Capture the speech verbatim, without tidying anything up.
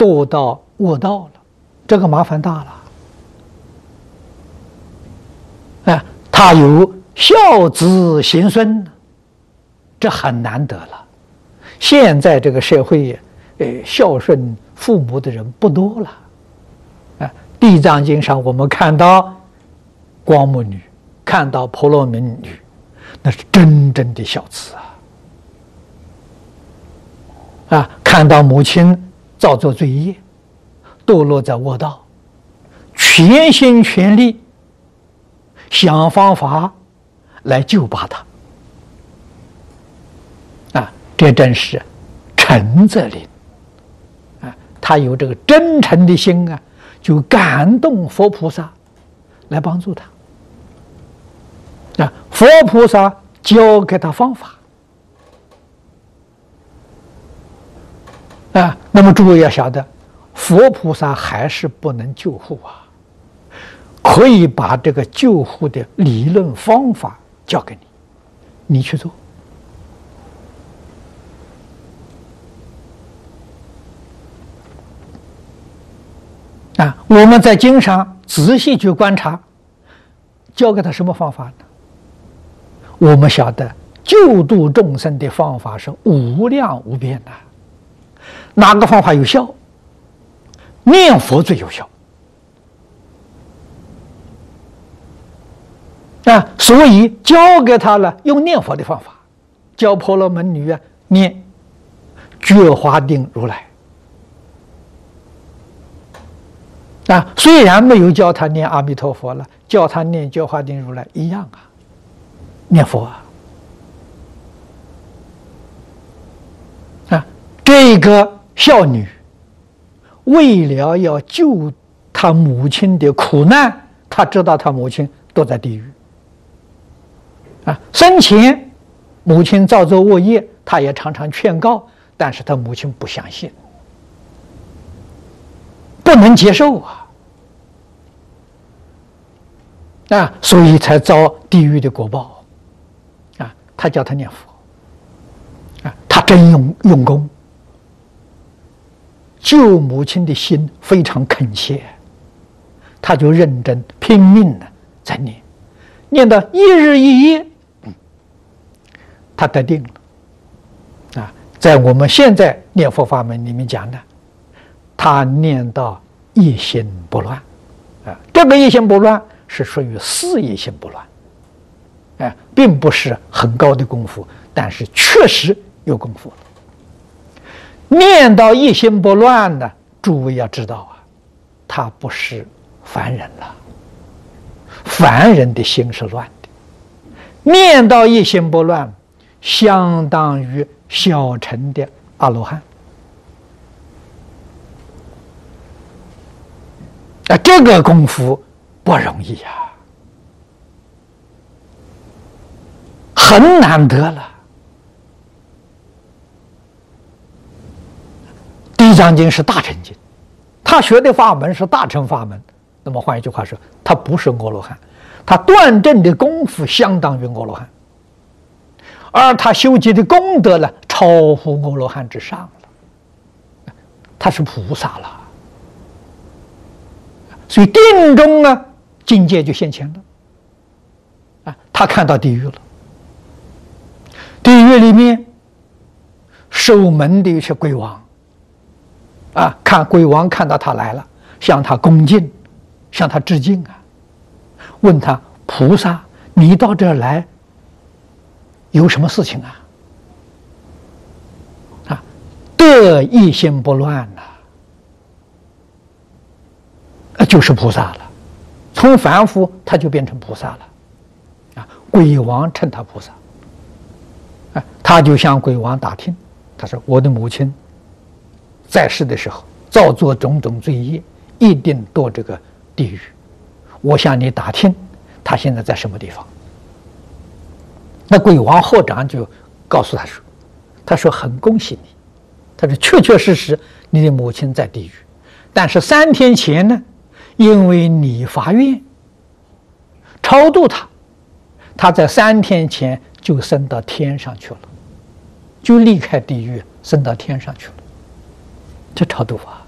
堕到恶道了，这个麻烦大了。啊，他有孝子贤孙，这很难得了。现在这个社会，呃，孝顺父母的人不多了。啊，《地藏经》上我们看到光目女，看到婆罗门女，那是真正的孝子啊！啊，看到母亲造作罪业，堕落在恶道，全心全力想方法来救拔他。啊，这真是诚则灵啊！他有这个真诚的心啊，就感动佛菩萨来帮助他。啊，佛菩萨教给他方法。啊，那么诸位要晓得，佛菩萨还是不能救护啊，可以把这个救护的理论方法教给你，你去做。啊，我们在经上仔细去观察，教给他什么方法呢？我们晓得救度众生的方法是无量无边的，哪个方法有效？念佛最有效啊！所以教给他了用念佛的方法，教婆罗门女啊念觉华定如来啊，虽然没有教他念阿弥陀佛了，教他念觉华定如来一样啊，念佛啊。啊，这个孝女为了要救她母亲的苦难，她知道她母亲都在地狱啊，生前母亲造作恶业，她也常常劝告，但是她母亲不相信，不能接受啊，啊，所以才遭地狱的果报啊。他叫他念佛啊，他真用用功，救母亲的心非常恳切，他就认真拼命的在念，念到一日一夜，嗯，他得定了啊。在我们现在念佛法门里面讲的，他念到一心不乱啊，这个一心不乱是属于事业心不乱，哎，并不是很高的功夫，但是确实有功夫了。念到一心不乱呢，诸位要知道啊，他不是凡人了，凡人的心是乱的。念到一心不乱，相当于小乘的阿罗汉。啊，这个功夫不容易呀，很难得了。地藏经是大乘经，他学的法门是大乘法门。那么换一句话说，他不是阿罗汉，他断证的功夫相当于阿罗汉，而他修集的功德呢，超乎阿罗汉之上了，他是菩萨了。所以定中呢，境界就现前了啊！他看到地狱了，地狱里面守门的一些鬼王啊，看鬼王看到他来了，向他恭敬，向他致敬啊，问他菩萨，你到这儿来有什么事情啊？啊，得一心不乱呐、啊，就是菩萨了。从凡夫他就变成菩萨了，啊，鬼王称他菩萨，啊，他就向鬼王打听，他说我的母亲在世的时候造作种种罪业，一定堕这个地狱。我向你打听，他现在在什么地方？那鬼王后长就告诉他说，他说很恭喜你，他说确确实实你的母亲在地狱，但是三天前呢，因为你发愿超度他，他在三天前就升到天上去了，就离开地狱升到天上去了，这超度法。